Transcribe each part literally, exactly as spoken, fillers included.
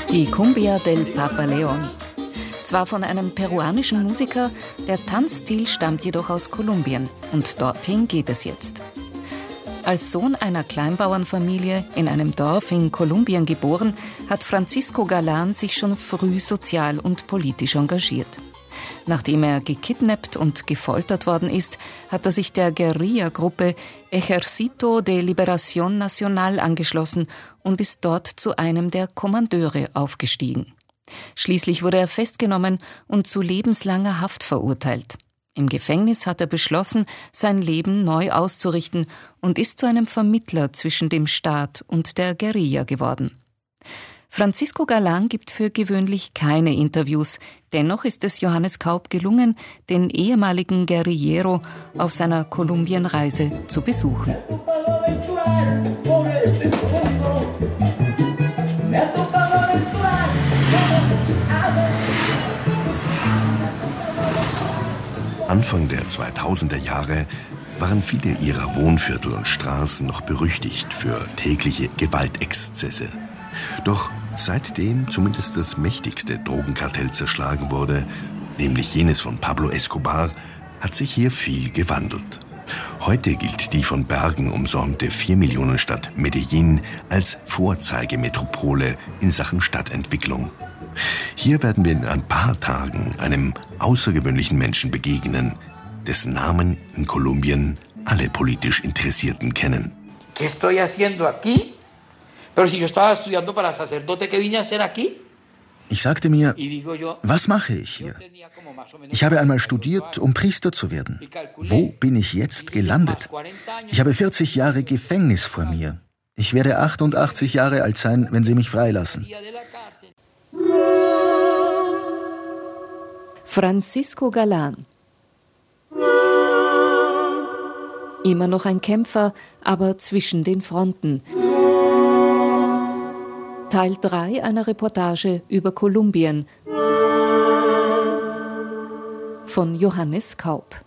Die Cumbia del Papa León. Zwar von einem peruanischen Musiker, der Tanzstil stammt jedoch aus Kolumbien und dorthin geht es jetzt. Als Sohn einer Kleinbauernfamilie in einem Dorf in Kolumbien geboren, hat Francisco Galán sich schon früh sozial und politisch engagiert. Nachdem er gekidnappt und gefoltert worden ist, hat er sich der Guerilla-Gruppe Ejército de Liberación Nacional angeschlossen und ist dort zu einem der Kommandeure aufgestiegen. Schließlich wurde er festgenommen und zu lebenslanger Haft verurteilt. Im Gefängnis hat er beschlossen, sein Leben neu auszurichten und ist zu einem Vermittler zwischen dem Staat und der Guerilla geworden. Francisco Galán gibt für gewöhnlich keine Interviews, dennoch ist es Johannes Kaup gelungen, den ehemaligen Guerillero auf seiner Kolumbienreise zu besuchen. Anfang der zweitausender Jahre waren viele ihrer Wohnviertel und Straßen noch berüchtigt für tägliche Gewaltexzesse. Doch seitdem zumindest das mächtigste Drogenkartell zerschlagen wurde, nämlich jenes von Pablo Escobar, hat sich hier viel gewandelt. Heute gilt die von Bergen umsäumte Vier-Millionen-Stadt Medellín als Vorzeigemetropole in Sachen Stadtentwicklung. Hier werden wir in ein paar Tagen einem außergewöhnlichen Menschen begegnen, dessen Namen in Kolumbien alle politisch Interessierten kennen. ¿Qué estoy haciendo aquí? Pero si yo estaba estudiando para sacerdote, ¿qué vine a hacer aquí? Ich sagte mir, was mache ich hier? Ich habe einmal studiert, um Priester zu werden. Wo bin ich jetzt gelandet? Ich habe vierzig Jahre Gefängnis vor mir. Ich werde achtundachtzig Jahre alt sein, wenn sie mich freilassen. Francisco Galán. Immer noch ein Kämpfer, aber zwischen den Fronten. Teil drei einer Reportage über Kolumbien von Johannes Kaup.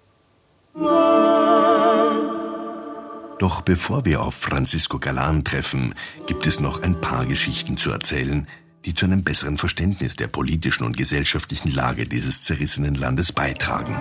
Doch bevor wir auf Francisco Galán treffen, gibt es noch ein paar Geschichten zu erzählen, die zu einem besseren Verständnis der politischen und gesellschaftlichen Lage dieses zerrissenen Landes beitragen.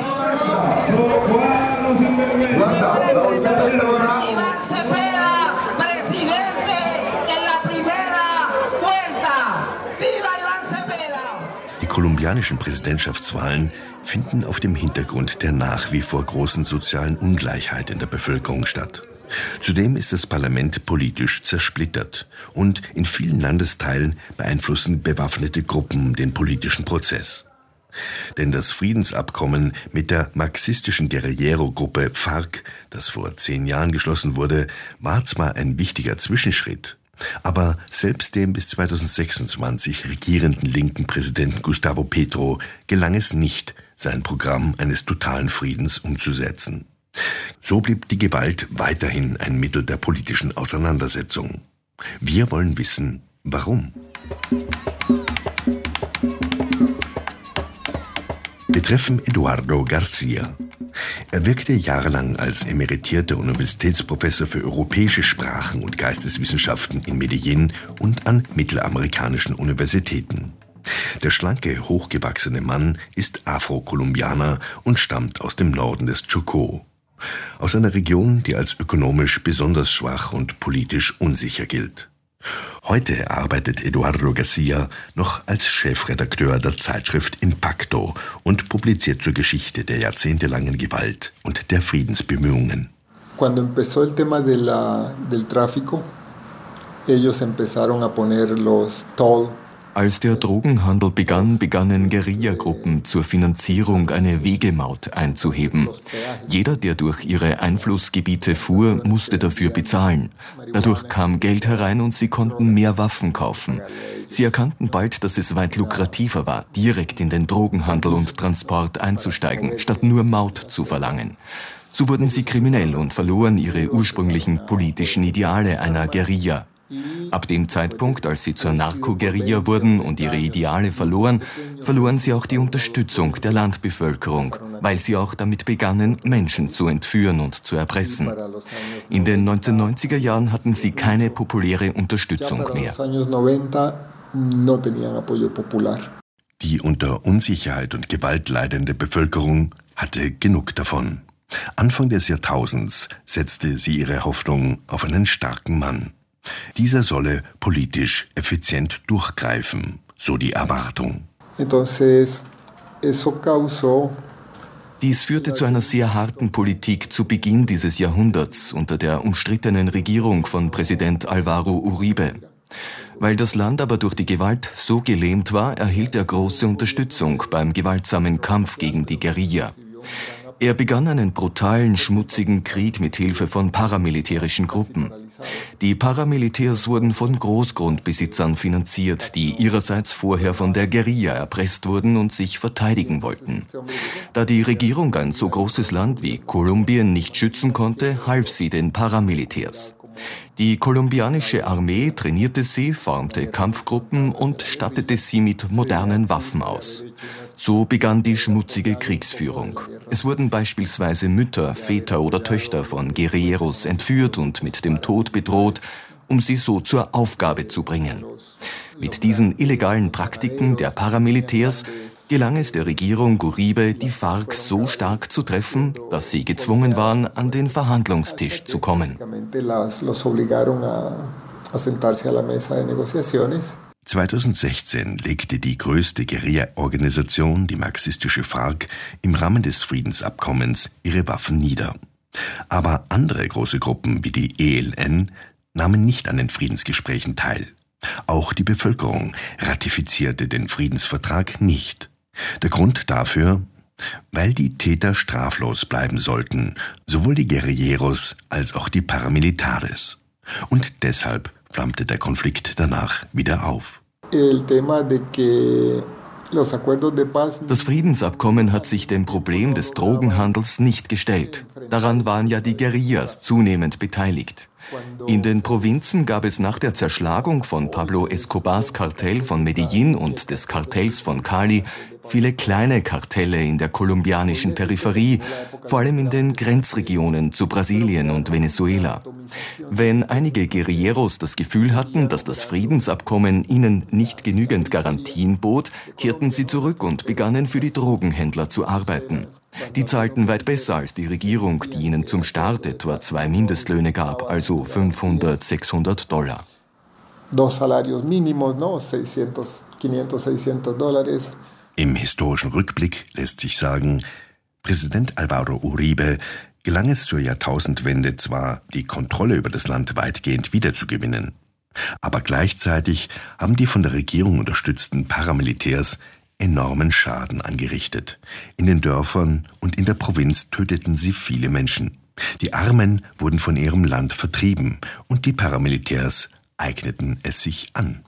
Die kolumbianischen Präsidentschaftswahlen finden auf dem Hintergrund der nach wie vor großen sozialen Ungleichheit in der Bevölkerung statt. Zudem ist das Parlament politisch zersplittert und in vielen Landesteilen beeinflussen bewaffnete Gruppen den politischen Prozess. Denn das Friedensabkommen mit der marxistischen Guerillero-Gruppe FARC, das vor zehn Jahren geschlossen wurde, war zwar ein wichtiger Zwischenschritt, aber selbst dem bis zweitausendsechsundzwanzig regierenden linken Präsidenten Gustavo Petro gelang es nicht, sein Programm eines totalen Friedens umzusetzen. So blieb die Gewalt weiterhin ein Mittel der politischen Auseinandersetzung. Wir wollen wissen, warum. Wir treffen Eduardo García. Er wirkte jahrelang als emeritierter Universitätsprofessor für europäische Sprachen und Geisteswissenschaften in Medellín und an mittelamerikanischen Universitäten. Der schlanke, hochgewachsene Mann ist Afro-Kolumbianer und stammt aus dem Norden des Chocó. Aus einer Region, die als ökonomisch besonders schwach und politisch unsicher gilt. Heute arbeitet Eduardo García noch als Chefredakteur der Zeitschrift Impacto und publiziert zur Geschichte der jahrzehntelangen Gewalt und der Friedensbemühungen. Cuando empezó el tema de la, del tráfico, ellos empezaron a poner los toll. Als der Drogenhandel begann, begannen Guerillagruppen zur Finanzierung eine Wegemaut einzuheben. Jeder, der durch ihre Einflussgebiete fuhr, musste dafür bezahlen. Dadurch kam Geld herein und sie konnten mehr Waffen kaufen. Sie erkannten bald, dass es weit lukrativer war, direkt in den Drogenhandel und Transport einzusteigen, statt nur Maut zu verlangen. So wurden sie kriminell und verloren ihre ursprünglichen politischen Ideale einer Guerilla. Ab dem Zeitpunkt, als sie zur Narco-Guerilla wurden und ihre Ideale verloren, verloren sie auch die Unterstützung der Landbevölkerung, weil sie auch damit begannen, Menschen zu entführen und zu erpressen. In den neunzehnhundertneunziger Jahren hatten sie keine populäre Unterstützung mehr. no tenían apoyo popular. Die unter Unsicherheit und Gewalt leidende Bevölkerung hatte genug davon. Anfang des Jahrtausends setzte sie ihre Hoffnung auf einen starken Mann. Dieser solle politisch effizient durchgreifen, so die Erwartung. Entonces, eso causó Dies führte zu einer sehr harten Politik zu Beginn dieses Jahrhunderts unter der umstrittenen Regierung von Präsident Álvaro Uribe. Weil das Land aber durch die Gewalt so gelähmt war, erhielt er große Unterstützung beim gewaltsamen Kampf gegen die Guerilla. Er begann einen brutalen, schmutzigen Krieg mit Hilfe von paramilitärischen Gruppen. Die Paramilitärs wurden von Großgrundbesitzern finanziert, die ihrerseits vorher von der Guerilla erpresst wurden und sich verteidigen wollten. Da die Regierung ein so großes Land wie Kolumbien nicht schützen konnte, half sie den Paramilitärs. Die kolumbianische Armee trainierte sie, formte Kampfgruppen und stattete sie mit modernen Waffen aus. So begann die schmutzige Kriegsführung. Es wurden beispielsweise Mütter, Väter oder Töchter von Guerilleros entführt und mit dem Tod bedroht, um sie so zur Aufgabe zu bringen. Mit diesen illegalen Praktiken der Paramilitärs gelang es der Regierung Uribe, die FARC so stark zu treffen, dass sie gezwungen waren, an den Verhandlungstisch zu kommen. zweitausendsechzehn legte die größte Guerilla-Organisation, die marxistische FARC, im Rahmen des Friedensabkommens ihre Waffen nieder. Aber andere große Gruppen wie die E L N nahmen nicht an den Friedensgesprächen teil. Auch die Bevölkerung ratifizierte den Friedensvertrag nicht. Der Grund dafür, weil die Täter straflos bleiben sollten, sowohl die Guerilleros als auch die Paramilitares. Und deshalb flammte der Konflikt danach wieder auf. Das Friedensabkommen hat sich dem Problem des Drogenhandels nicht gestellt. Daran waren ja die Guerillas zunehmend beteiligt. In den Provinzen gab es nach der Zerschlagung von Pablo Escobars Kartell von Medellín und des Kartells von Cali viele kleine Kartelle in der kolumbianischen Peripherie, vor allem in den Grenzregionen zu Brasilien und Venezuela. Wenn einige Guerilleros das Gefühl hatten, dass das Friedensabkommen ihnen nicht genügend Garantien bot, kehrten sie zurück und begannen für die Drogenhändler zu arbeiten. Die zahlten weit besser als die Regierung, die ihnen zum Start etwa zwei Mindestlöhne gab, also fünfhundert, sechshundert Dollar. Dos salarios mínimos, no, seiscientos, quinientos, seiscientos dólares. Im historischen Rückblick lässt sich sagen, Präsident Álvaro Uribe gelang es zur Jahrtausendwende zwar, die Kontrolle über das Land weitgehend wiederzugewinnen, aber gleichzeitig haben die von der Regierung unterstützten Paramilitärs enormen Schaden angerichtet. In den Dörfern und in der Provinz töteten sie viele Menschen. Die Armen wurden von ihrem Land vertrieben und die Paramilitärs eigneten es sich an.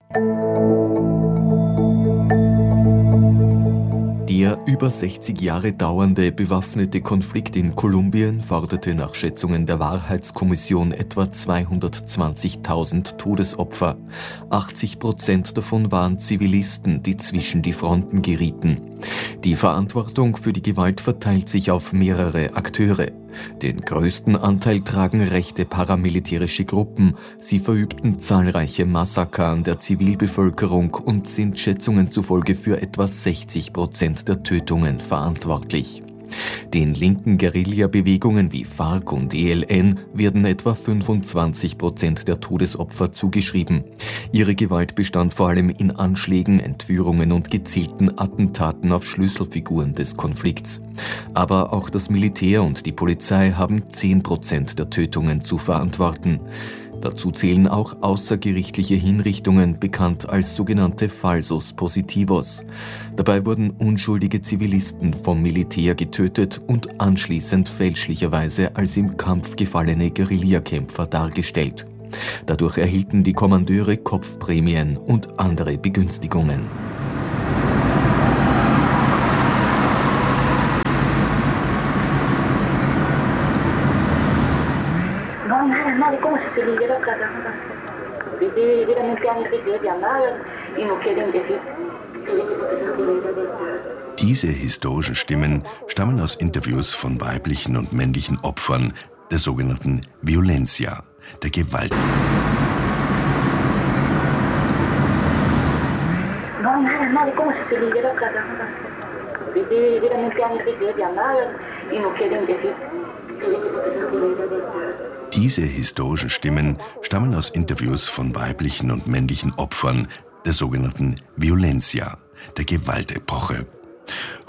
Der über sechzig Jahre dauernde bewaffnete Konflikt in Kolumbien forderte nach Schätzungen der Wahrheitskommission etwa zweihundertzwanzigtausend Todesopfer. achtzig Prozent davon waren Zivilisten, die zwischen die Fronten gerieten. Die Verantwortung für die Gewalt verteilt sich auf mehrere Akteure. Den größten Anteil tragen rechte paramilitärische Gruppen. Sie verübten zahlreiche Massaker an der Zivilbevölkerung und sind Schätzungen zufolge für etwa sechzig Prozent der Tötungen verantwortlich. Den linken Guerilla-Bewegungen wie FARC und E L N werden etwa fünfundzwanzig Prozent der Todesopfer zugeschrieben. Ihre Gewalt bestand vor allem in Anschlägen, Entführungen und gezielten Attentaten auf Schlüsselfiguren des Konflikts. Aber auch das Militär und die Polizei haben zehn Prozent der Tötungen zu verantworten. Dazu zählen auch außergerichtliche Hinrichtungen, bekannt als sogenannte Falsos Positivos. Dabei wurden unschuldige Zivilisten vom Militär getötet und anschließend fälschlicherweise als im Kampf gefallene Guerillakämpfer dargestellt. Dadurch erhielten die Kommandeure Kopfprämien und andere Begünstigungen. Diese historischen Stimmen stammen aus Interviews von weiblichen und männlichen Opfern der sogenannten Violencia, der Gewalt. Diese historischen Stimmen stammen aus Interviews von weiblichen und männlichen Opfern der sogenannten Violencia, der Gewaltepoche.